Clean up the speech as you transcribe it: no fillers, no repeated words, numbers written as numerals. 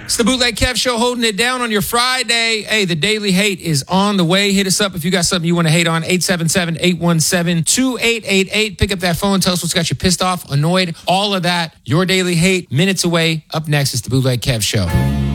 It's the Bootleg Kev Show, holding it down on your Friday. Hey, the Daily Hate is on the way. Hit us up if you got something you want to hate on. 877-817-2888. Pick up that phone. Tell us what's got you pissed off, annoyed, all of that. Your Daily Hate, minutes away. Up next is the Bootleg Kev Show.